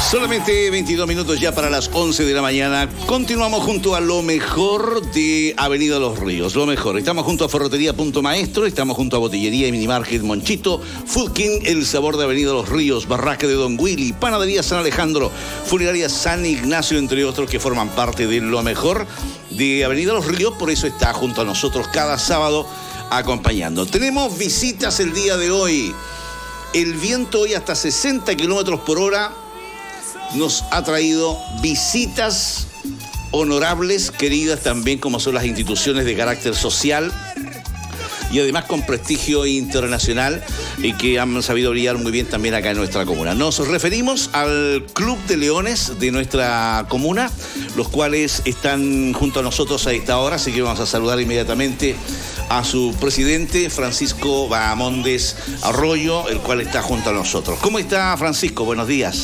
Solamente 22 minutos ya para las 11 de la mañana. Continuamos junto a lo mejor de Avenida Los Ríos. Lo mejor. Estamos junto a Ferretería Punto Maestro, estamos junto a Botillería y Minimarket Monchito, Food King, El Sabor de Avenida Los Ríos, Barraca de Don Willy, Panadería San Alejandro, Funeraria San Ignacio, entre otros que forman parte de lo mejor de Avenida Los Ríos. Por eso está junto a nosotros cada sábado acompañando. Tenemos visitas el día de hoy. El viento hoy hasta 60 kilómetros por hora nos ha traído visitas honorables, queridas también, como son las instituciones de carácter social y además con prestigio internacional y que han sabido brillar muy bien también acá en nuestra comuna. Nos referimos al Club de Leones de nuestra comuna, los cuales están junto a nosotros a esta hora, así que vamos a saludar inmediatamente a su presidente, Francisco Bahamondes Arroyo, el cual está junto a nosotros. ¿Cómo está, Francisco? Buenos días.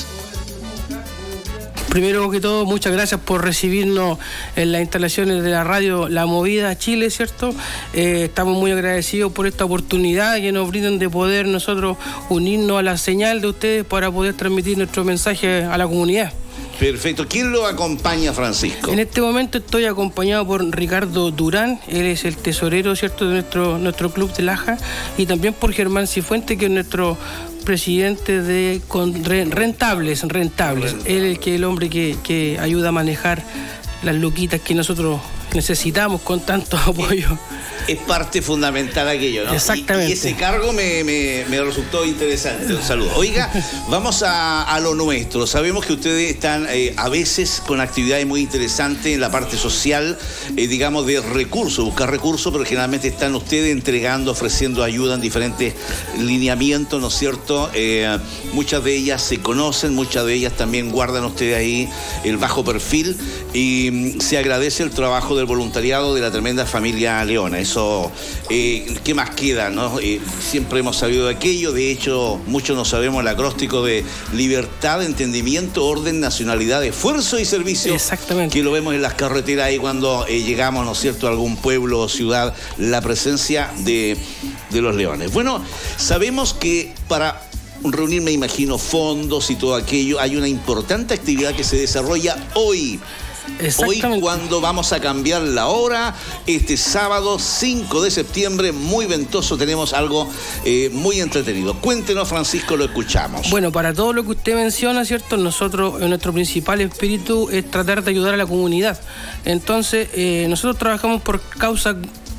Primero que todo, muchas gracias por recibirnos en las instalaciones de la radio La Movida Chile, ¿cierto? Estamos muy agradecidos por esta oportunidad que nos brindan de poder nosotros unirnos a la señal de ustedes para poder transmitir nuestro mensaje a la comunidad. Perfecto. ¿Quién lo acompaña, Francisco? En este momento estoy acompañado por Ricardo Durán, él es el tesorero, ¿cierto?, de nuestro club de Laja, y también por Germán Cifuente, que es nuestro presidente de Rentables. Él es el hombre que ayuda a manejar las luquitas que nosotros necesitamos con tanto apoyo. Es parte fundamental aquello, ¿no? Exactamente. Y ese cargo me resultó interesante. Un saludo. Oiga, vamos a lo nuestro. Sabemos que ustedes están a veces con actividades muy interesantes en la parte social, digamos, de recursos, buscar recursos, pero generalmente están ustedes entregando, ofreciendo ayuda en diferentes lineamientos, ¿no es cierto? Muchas de ellas se conocen, muchas de ellas también guardan ustedes ahí el bajo perfil y se agradece el trabajo del voluntariado de la tremenda familia Leona. Eso, ¿qué más queda, no? Siempre hemos sabido de aquello. De hecho, muchos no sabemos el acróstico de libertad, entendimiento, orden, nacionalidad, esfuerzo y servicio. Exactamente. Que lo vemos en las carreteras ahí cuando llegamos, ¿no es cierto?, a algún pueblo o ciudad, la presencia de los leones. Bueno, sabemos que para reunir, me imagino, fondos y todo aquello, hay una importante actividad que se desarrolla hoy. Hoy, cuando vamos a cambiar la hora, este sábado 5 de septiembre, muy ventoso, tenemos algo muy entretenido. Cuéntenos, Francisco, lo escuchamos. Bueno, para todo lo que usted menciona, ¿cierto? Nosotros, nuestro principal espíritu es tratar de ayudar a la comunidad. Entonces, nosotros trabajamos por causas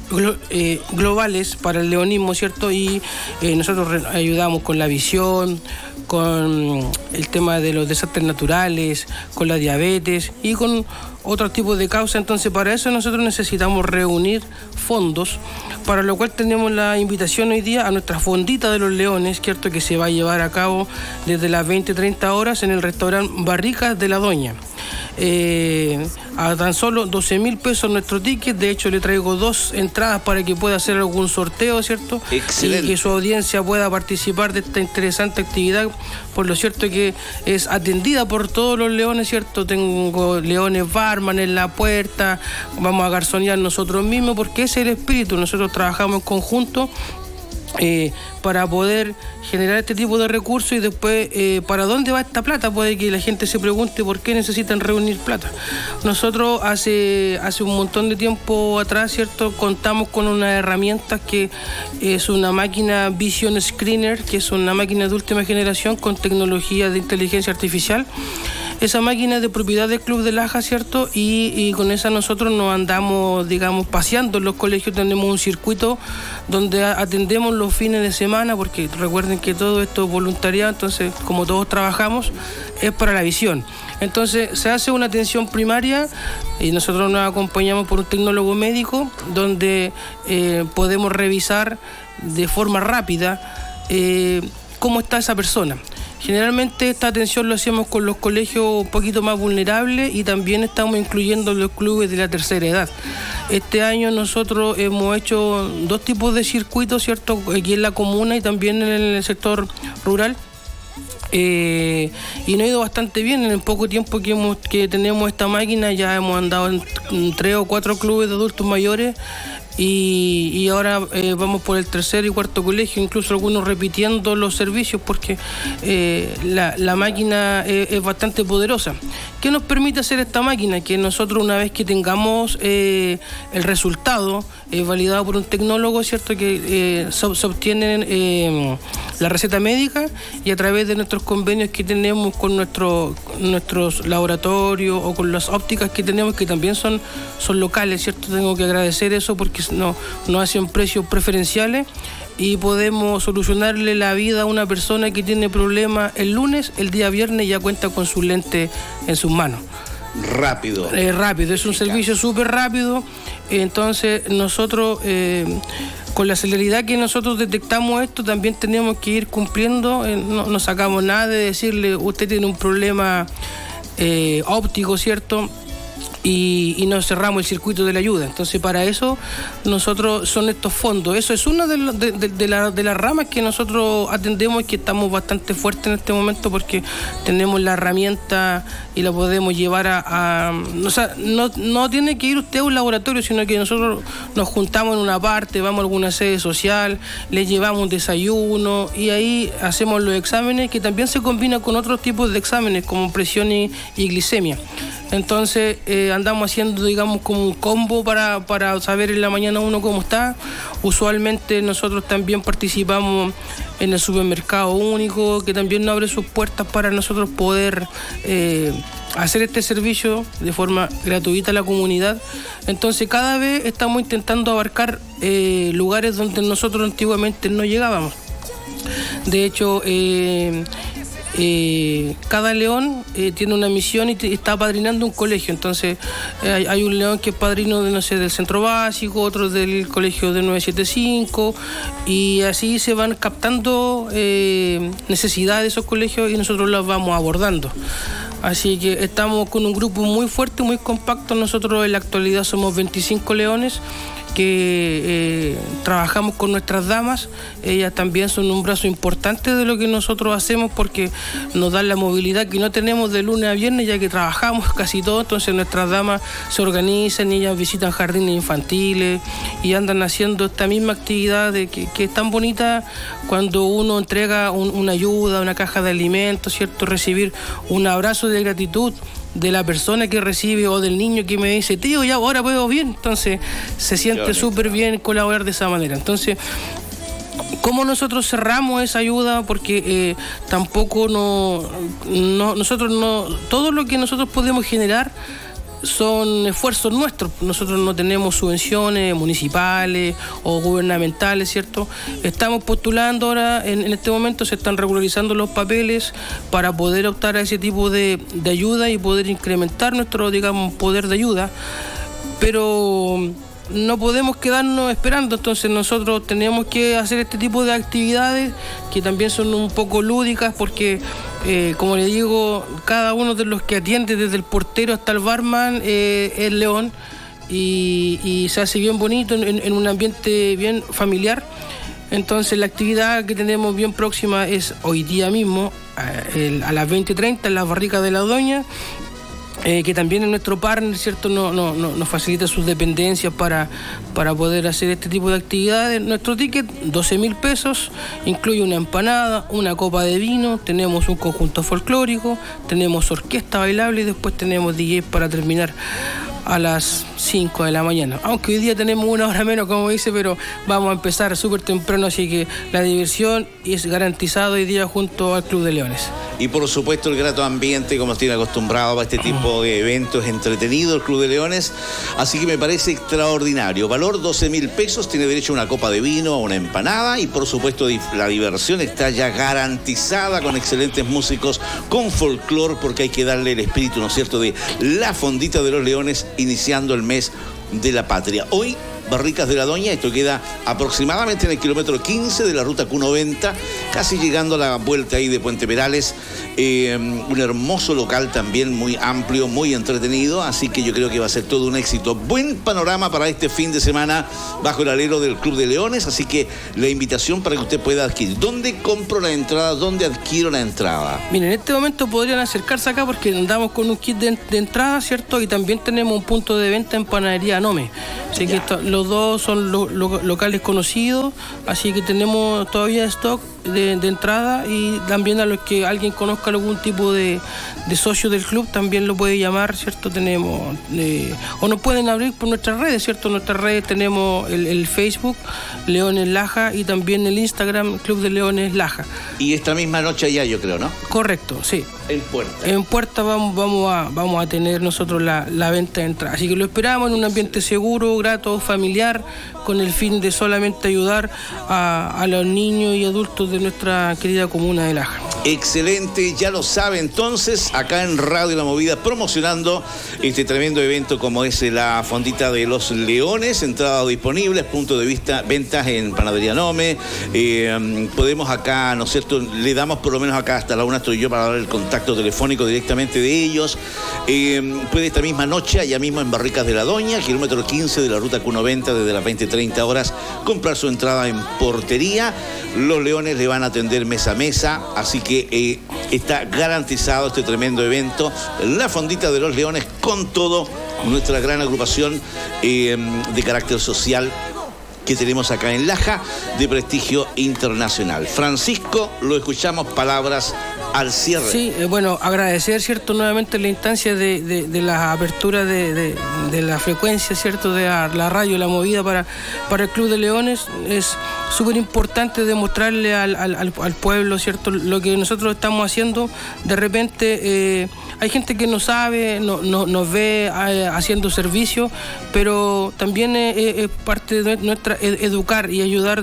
globales para el leonismo, ¿cierto? Y nosotros ayudamos con la visión, con el tema de los desastres naturales, con la diabetes y con otros tipos de causas. Entonces, para eso nosotros necesitamos reunir fondos, para lo cual tenemos la invitación hoy día a nuestra fondita de los leones, ¿cierto?, que se va a llevar a cabo desde las 20-30 horas en el restaurante Barricas de la Doña. A tan solo 12.000 pesos nuestro ticket. De hecho, le traigo 2 entradas para que pueda hacer algún sorteo, ¿cierto? Excelente. Y que su audiencia pueda participar de esta interesante actividad, por lo cierto que es atendida por todos los leones, ¿cierto? Tengo leones barman en la puerta, vamos a garzonear nosotros mismos, porque ese es el espíritu. Nosotros trabajamos en conjunto para poder generar este tipo de recursos y después ¿para dónde va esta plata? Puede que la gente se pregunte por qué necesitan reunir plata. Nosotros hace un montón de tiempo atrás, ¿cierto?, contamos con una herramienta que es una máquina Vision Screener, que es una máquina de última generación con tecnología de inteligencia artificial. Esa máquina es de propiedad del Club de Laja, ¿cierto? Y con esa nosotros nos andamos, digamos, paseando en los colegios. Tenemos un circuito donde atendemos los fines de semana, porque recuerden que todo esto es voluntariado, entonces como todos trabajamos, es para la visión. Entonces se hace una atención primaria y nosotros nos acompañamos por un tecnólogo médico donde podemos revisar de forma rápida cómo está esa persona. Generalmente esta atención lo hacemos con los colegios un poquito más vulnerables y también estamos incluyendo los clubes de la tercera edad. Este año nosotros hemos hecho 2 tipos de circuitos, ¿cierto?, aquí en la comuna y también en el sector rural. Y nos ha ido bastante bien. En el poco tiempo que tenemos esta máquina ya hemos andado en 3 o 4 clubes de adultos mayores y ahora vamos por el tercer y cuarto colegio, incluso algunos repitiendo los servicios porque la máquina es bastante poderosa. ¿Qué nos permite hacer esta máquina? Que nosotros, una vez que tengamos el resultado validado por un tecnólogo, ¿cierto? Que se obtienen la receta médica, y a través de nuestros convenios que tenemos con nuestros laboratorios o con las ópticas que tenemos, que también son locales, ¿cierto? Tengo que agradecer eso porque nos hacen precios preferenciales y podemos solucionarle la vida a una persona que tiene problemas el lunes, el día viernes ya cuenta con sus lentes en sus manos. Rápido. Rápido, es un servicio súper rápido. Entonces nosotros, con la celeridad que nosotros detectamos esto, también tenemos que ir cumpliendo. No sacamos nada de decirle, usted tiene un problema óptico, ¿cierto? Y nos cerramos el circuito de la ayuda. Entonces, para eso nosotros son estos fondos. Eso es una de las ramas que nosotros atendemos y que estamos bastante fuertes en este momento porque tenemos la herramienta y la podemos llevar o sea, no tiene que ir usted a un laboratorio, sino que nosotros nos juntamos en una parte, vamos a alguna sede social, le llevamos desayuno y ahí hacemos los exámenes, que también se combina con otros tipos de exámenes como presión y glicemia. Entonces andamos haciendo, digamos, como un combo para saber en la mañana uno cómo está. Usualmente nosotros también participamos en el supermercado único, que también nos abre sus puertas para nosotros poder hacer este servicio de forma gratuita a la comunidad. Entonces cada vez estamos intentando abarcar lugares donde nosotros antiguamente no llegábamos. De hecho, cada león tiene una misión y está apadrinando un colegio. Entonces hay un león que es padrino de, no sé, del centro básico, otro del colegio de 975, y así se van captando necesidades de esos colegios y nosotros las vamos abordando. Así que estamos con un grupo muy fuerte, muy compacto. Nosotros en la actualidad somos 25 leones que trabajamos con nuestras damas. Ellas también son un brazo importante de lo que nosotros hacemos porque nos dan la movilidad que no tenemos de lunes a viernes, ya que trabajamos casi todo. Entonces nuestras damas se organizan y ellas visitan jardines infantiles y andan haciendo esta misma actividad que es tan bonita cuando uno entrega una ayuda, una caja de alimentos, ¿cierto? Recibir un abrazo de gratitud de la persona que recibe o del niño que me dice, tío, ya ahora veo bien. Entonces se siente súper bien colaborar de esa manera. Entonces, ¿cómo nosotros cerramos esa ayuda? Porque tampoco nosotros todo lo que nosotros podemos generar son esfuerzos nuestros. Nosotros no tenemos subvenciones municipales o gubernamentales, ¿cierto? Estamos postulando ahora, en este momento se están regularizando los papeles para poder optar a ese tipo de ayuda y poder incrementar nuestro, digamos, poder de ayuda, pero no podemos quedarnos esperando. Entonces nosotros tenemos que hacer este tipo de actividades que también son un poco lúdicas porque, como le digo, cada uno de los que atiende, desde el portero hasta el barman, es león y se hace bien bonito en un ambiente bien familiar. Entonces la actividad que tenemos bien próxima es hoy día mismo a las 20:30 en las barricas de la Doña, que también es nuestro partner, ¿cierto? Nos facilita sus dependencias para poder hacer este tipo de actividades. Nuestro ticket, 12.000 pesos, incluye una empanada, una copa de vino, tenemos un conjunto folclórico, tenemos orquesta bailable y después tenemos DJ para terminar a las 5 de la mañana. Aunque hoy día tenemos una hora menos, como dice, pero vamos a empezar súper temprano, así que la diversión es garantizada hoy día junto al Club de Leones. Y por supuesto el grato ambiente, como nos tiene acostumbrado a este tipo de eventos entretenidos, el Club de Leones. Así que me parece extraordinario. Valor 12.000 pesos, tiene derecho a una copa de vino, a una empanada y por supuesto la diversión está ya garantizada con excelentes músicos, con folclore, porque hay que darle el espíritu, ¿no es cierto?, de la fondita de los Leones, iniciando el mes de la patria. Hoy, Barricas de la Doña, esto queda aproximadamente en el kilómetro 15 de la ruta Q90, casi llegando a la vuelta ahí de Puente Perales. Un hermoso local también, muy amplio, muy entretenido, así que yo creo que va a ser todo un éxito. Buen panorama para este fin de semana bajo el alero del Club de Leones, así que la invitación para que usted pueda adquirir. ¿Dónde compro la entrada? ¿Dónde adquiero la entrada? Miren, en este momento podrían acercarse acá porque andamos con un kit de entrada, ¿cierto? Y también tenemos un punto de venta en Panadería Nome. Así que los dos son locales conocidos, así que tenemos todavía stock de entrada, y también a los que alguien conozca algún tipo de socio del club también lo puede llamar, ¿cierto? Tenemos o nos pueden abrir por nuestras redes, ¿cierto? En nuestras redes tenemos el Facebook Leones Laja y también el Instagram Club de Leones Laja. Y esta misma noche allá, yo creo, ¿no? Correcto, sí. En Puerta vamos a tener nosotros la venta de entrada, así que lo esperamos en un ambiente seguro, grato, familiar, con el fin de solamente ayudar a los niños y adultos de nuestra querida comuna de Laja. Excelente, ya lo sabe entonces, acá en Radio La Movida promocionando este tremendo evento como es la Fondita de los Leones, entradas disponibles, punto de vista, ventas en Panadería Nome, podemos acá, ¿no es cierto?, le damos por lo menos acá hasta la 1 estoy yo para dar el contacto telefónico directamente de ellos, puede esta misma noche, allá mismo en Barricas de la Doña, kilómetro 15 de la ruta Q90, desde las 20:30 horas, comprar su entrada en portería. Los Leones le van a atender mesa a mesa, así que está garantizado este tremendo evento, la Fondita de los Leones, con todo nuestra gran agrupación de carácter social que tenemos acá en Laja, de prestigio internacional. Francisco, lo escuchamos, palabras al cierre. Sí, bueno, agradecer, ¿cierto?, nuevamente la instancia de la apertura de la frecuencia, ¿cierto?, de la radio La Movida para el Club de Leones. Es súper importante demostrarle al pueblo, ¿cierto?, lo que nosotros estamos haciendo. De repente hay gente que no sabe, nos ve haciendo servicio, pero también es parte de nuestra educar y ayudar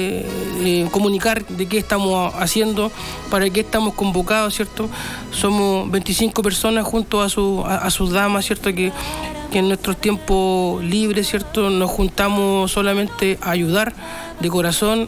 de comunicar de qué estamos haciendo, para qué estamos convocados, ¿cierto? Somos 25 personas junto a sus damas, ¿cierto?, que en nuestros tiempos libres, ¿cierto?, nos juntamos solamente a ayudar de corazón,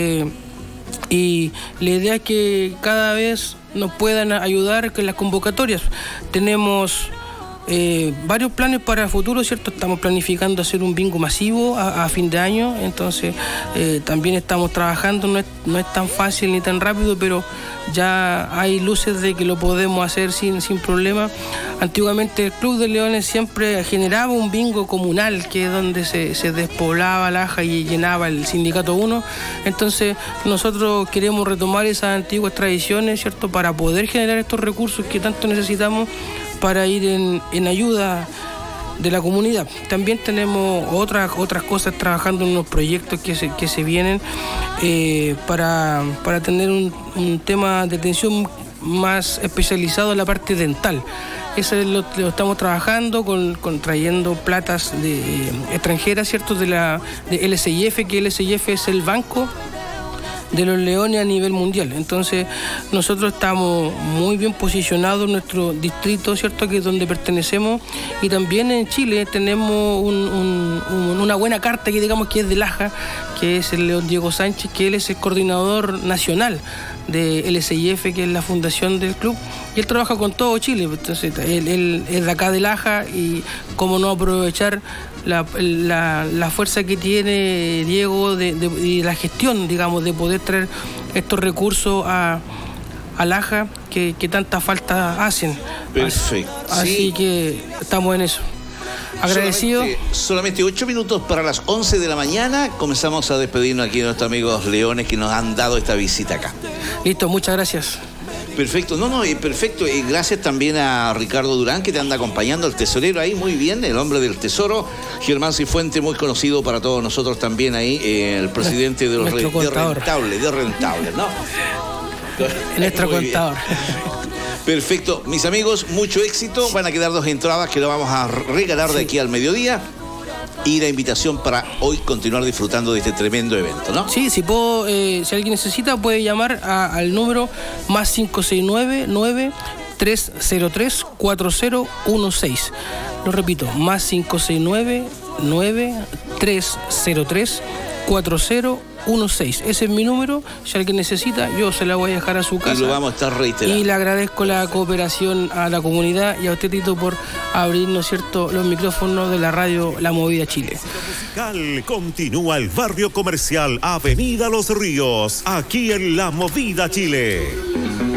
y la idea es que cada vez nos puedan ayudar con las convocatorias. Tenemos varios planes para el futuro, ¿cierto? Estamos planificando hacer un bingo masivo a fin de año, entonces también estamos trabajando, no es tan fácil ni tan rápido, pero ya hay luces de que lo podemos hacer sin problema. Antiguamente el Club de Leones siempre generaba un bingo comunal, que es donde se despoblaba Laja y llenaba el Sindicato 1, entonces nosotros queremos retomar esas antiguas tradiciones, ¿cierto?, para poder generar estos recursos que tanto necesitamos para ir en ayuda de la comunidad. También tenemos otras cosas trabajando en unos proyectos que se vienen para tener un tema de atención más especializado en la parte dental. Eso lo estamos trabajando con trayendo platas extranjeras, ¿cierto?, de LCIF, que LCIF es el banco de los leones a nivel mundial. Entonces nosotros estamos muy bien posicionados en nuestro distrito, ¿cierto?, que es donde pertenecemos, y también en Chile tenemos una buena carta, que digamos que es de Laja, que es el León Diego Sánchez, que él es el coordinador nacional de LCIF, que es la fundación del club, y él trabaja con todo Chile. Entonces él es de acá de Laja, y cómo no aprovechar la fuerza que tiene Diego y la gestión, digamos, de poder traer estos recursos a Laja que tanta falta hacen. Perfecto. Así que estamos en eso. Agradecido. Solamente 8 minutos para las 11 de la mañana. Comenzamos a despedirnos aquí de nuestros amigos leones que nos han dado esta visita acá. Listo, muchas gracias. Perfecto, perfecto. Y gracias también a Ricardo Durán, que te anda acompañando, el tesorero ahí, muy bien, el hombre del tesoro. Germán Cifuente, muy conocido para todos nosotros también ahí, el presidente de los de Rentable, ¿no? Nuestro contador. Perfecto, mis amigos, mucho éxito. Van a quedar 2 entradas que lo vamos a regalar de aquí al mediodía. Y la invitación para hoy continuar disfrutando de este tremendo evento, ¿no? Sí, si alguien necesita, puede llamar al número más 569-9303-4016. Lo repito, más 569-9303-4016. Ese es mi número. Si alguien necesita, yo se la voy a dejar a su casa. Y lo vamos a estar reiterando. Y le agradezco la cooperación a la comunidad y a usted, Tito, por abrirnos, ¿cierto?, los micrófonos de la radio La Movida Chile. Musical continúa el barrio comercial Avenida Los Ríos, aquí en La Movida Chile.